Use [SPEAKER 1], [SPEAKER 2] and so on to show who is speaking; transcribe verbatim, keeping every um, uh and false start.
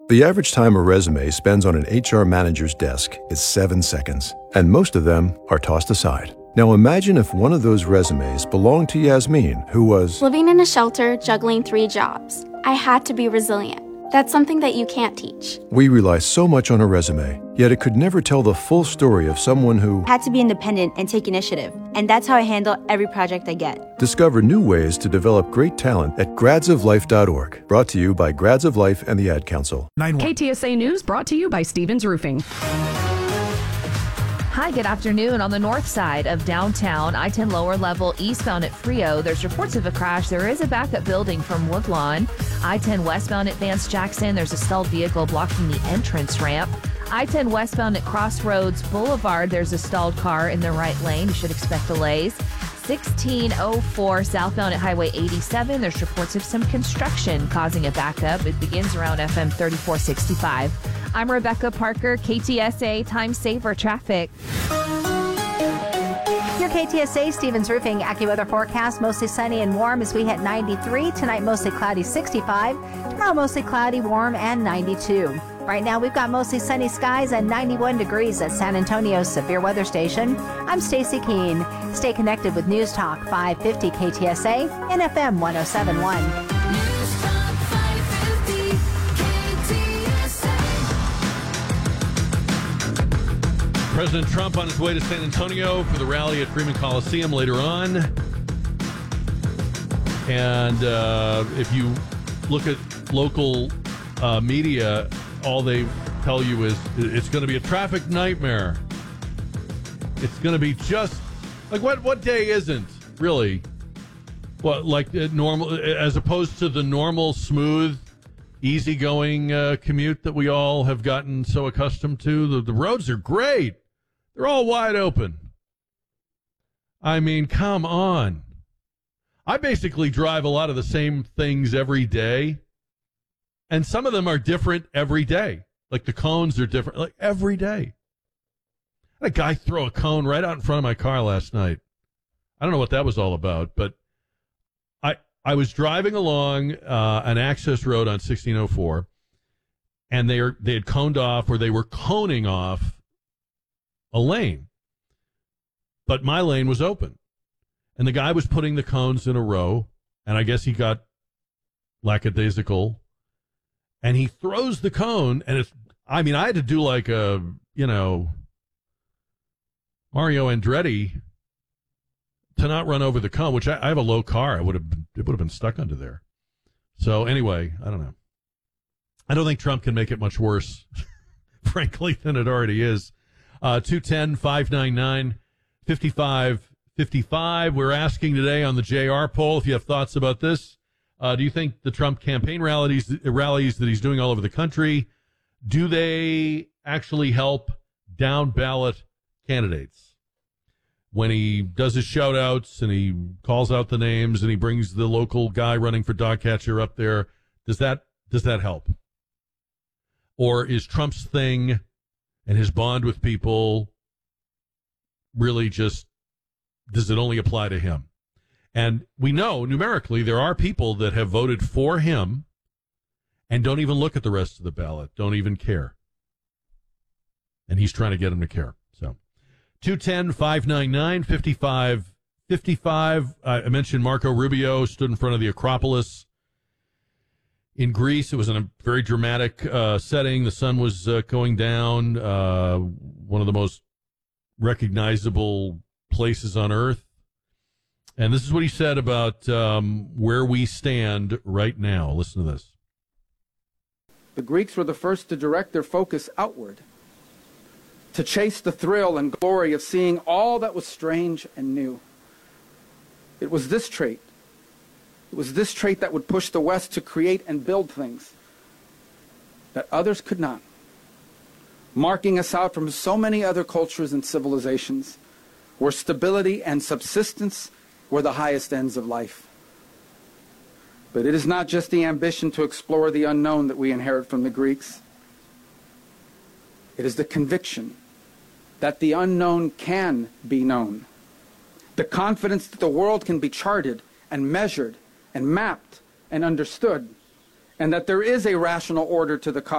[SPEAKER 1] The average time a resume spends on an H R manager's desk is seven seconds, and most of them are tossed aside. Now imagine if one of those resumes belonged to Yasmin, who was
[SPEAKER 2] living in a shelter, juggling three jobs. I had to be resilient. That's something that you can't teach.
[SPEAKER 1] We rely so much on a resume, yet it could never tell the full story of someone who
[SPEAKER 3] had to be independent and take initiative. And that's how I handle every project I get.
[SPEAKER 1] Discover new ways to develop great talent at grads of life dot org. Brought to you by Grads of Life and the Ad Council.
[SPEAKER 4] K T S A News brought to you by Stevens Roofing.
[SPEAKER 5] Hi, good afternoon. On the north side of downtown, I ten lower level eastbound at Frio, there's reports of a crash. There is a backup building from Woodlawn. I ten westbound at Vance Jackson, there's a stalled vehicle blocking the entrance ramp. I ten westbound at Crossroads Boulevard, there's a stalled car in the right lane. You should expect delays. sixteen oh four southbound at Highway eighty-seven, there's reports of some construction causing a backup. It begins around F M thirty-four sixty-five. I'm Rebecca Parker, K T S A Time Saver Traffic.
[SPEAKER 6] Your K T S A Stevens Roofing AccuWeather forecast, mostly sunny and warm as we hit ninety-three. Tonight, mostly cloudy, sixty-five. Tomorrow, mostly cloudy, warm, and ninety-two. Right now, we've got mostly sunny skies and ninety-one degrees at San Antonio's Severe Weather Station. I'm Stacy Keene. Stay connected with News Talk five fifty K T S A and F M one oh seven point one.
[SPEAKER 7] President Trump on his way to San Antonio for the rally at Freeman Coliseum later on. And uh, if you look at local uh, media, all they tell you is it's going to be a traffic nightmare. It's going to be just like what what day isn't really what like uh, normal as opposed to the normal smooth easygoing uh, commute that we all have gotten so accustomed to. The, the roads are great. They're all wide open. I mean, come on. I basically drive a lot of the same things every day, and some of them are different every day. Like the cones are different, like every day. I had a guy throw a cone right out in front of my car last night. I don't know what that was all about, but I I was driving along uh, an access road on sixteen oh four, and they are they had coned off, or they were coning off a lane, but my lane was open, and the guy was putting the cones in a row, and I guess he got lackadaisical, and he throws the cone, and it's, I mean, I had to do like a, you know, Mario Andretti to not run over the cone, which I, I have a low car. I would have, it would have been stuck under there. So anyway, I don't know. I don't think Trump can make it much worse, frankly, than it already is. Uh, two one zero, five nine nine, five five five five. We're asking today on the J R poll if you have thoughts about this. Uh, do you think the Trump campaign rallies, rallies that he's doing all over the country, do they actually help down ballot candidates? When he does his shout outs and he calls out the names and he brings the local guy running for dog catcher up there, does that does that help? Or is Trump's thing and his bond with people really just, does it only apply to him? And we know numerically there are people that have voted for him and don't even look at the rest of the ballot, don't even care. And he's trying to get them to care. So two one zero, five nine nine, five five five five. Uh, I mentioned Marco Rubio stood in front of the Acropolis in Greece. It was in a very dramatic uh, setting. The sun was uh, going down, uh, one of the most recognizable places on earth. And this is what he said about um, where we stand right now. Listen to this.
[SPEAKER 8] The Greeks were the first to direct their focus outward, to chase the thrill and glory of seeing all that was strange and new. It was this trait It was this trait that would push the West to create and build things that others could not, marking us out from so many other cultures and civilizations where stability and subsistence were the highest ends of life. But it is not just the ambition to explore the unknown that we inherit from the Greeks. It is the conviction that the unknown can be known, the confidence that the world can be charted and measured and mapped and understood, and that there is a rational order to the cosmos.